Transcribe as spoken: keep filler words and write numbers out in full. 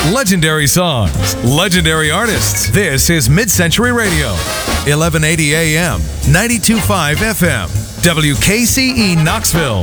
Legendary songs, legendary artists. This is Mid-Century Radio, eleven eighty A M, ninety-two point five F M, W K C E Knoxville.